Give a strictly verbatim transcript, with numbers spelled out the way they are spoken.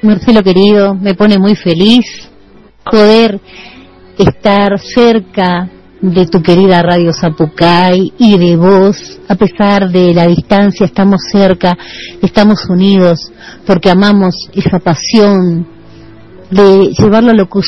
Marcelo querido, me pone muy feliz poder estar cerca de tu querida Radio Zapucay y de vos. A pesar de la distancia, estamos cerca, estamos unidos, porque amamos esa pasión de llevar la locución